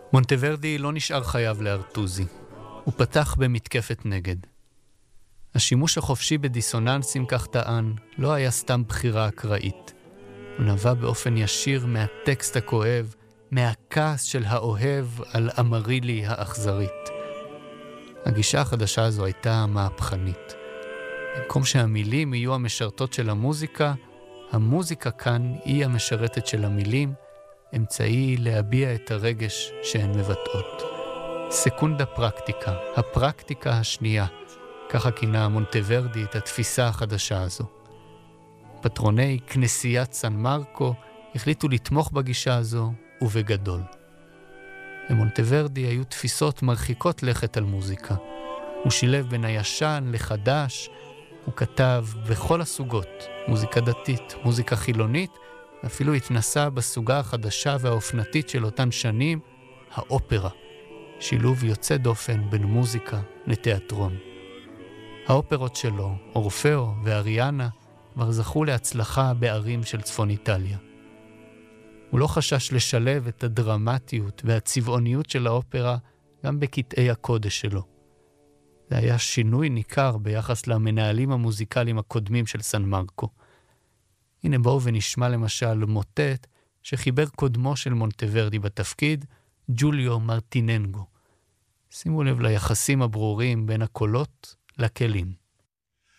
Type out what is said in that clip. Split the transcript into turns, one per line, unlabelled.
מונטוורדי לא נשאר חייב לארטוזי. הוא פתח במתקפת נגד. השימוש החופשי בדיסוננסים, כך טען, לא היה סתם בחירה אקראית. הוא נבע באופן ישיר מהטקסט הכואב, מהכעס של האוהב על אמרילי האכזרית. הגישה החדשה הזו הייתה מהפכנית. במקום שהמילים יהיו המשרתות של המוזיקה, המוזיקה כאן היא המשרתת של המילים, אמצעי להביע את הרגש שהן מבטאות. סקונדה פרקטיקה, הפרקטיקה השנייה, ככה כינה מונטוורדי את התפיסה החדשה הזו. פטרוני כנסיית סן מרקו החליטו לתמוך בגישה הזו ובגדול. למונטוורדי היו תפיסות מרחיקות לכת על מוזיקה. הוא שילב בין הישן לחדש, הוא כתב בכל הסוגות, מוזיקה דתית, מוזיקה חילונית, ואפילו התנסה בסוגה החדשה והאופנתית של אותן שנים, האופרה, שילוב יוצא דופן בין מוזיקה לתיאטרון. האופרות שלו, אורפאו ואריאנה, כבר זכו להצלחה בערים של צפון איטליה. הוא לא חשש לשלב את הדרמטיות והצבעוניות של האופרה גם בקטעי הקודש שלו. זה היה שינוי ניכר ביחס למנהלים המוזיקליים הקודמים של סן מרקו. הנה בואו ונשמע למשל מוטט שחיבר קודמו של מונטוורדי בתפקיד, ג'וליו מרטיננגו. שימו לב ליחסים הברורים בין הקולות לכלים.